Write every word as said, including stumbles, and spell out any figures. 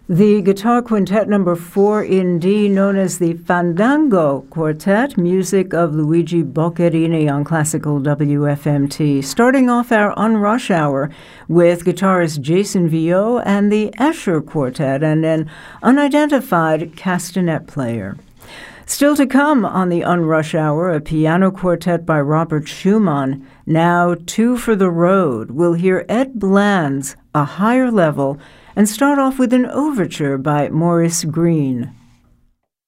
The guitar quintet number four in D, known as the Fandango Quartet, music of Luigi Boccherini on Classical W F M T. Starting off our On Rush Hour with guitarist Jason Viau and the Escher Quartet and an unidentified castanet player. Still to come on the Unrush Hour, a piano quartet by Robert Schumann. Now, Two for the Road. We'll hear Ed Bland's A Higher Level and start off with an overture by Maurice Greene.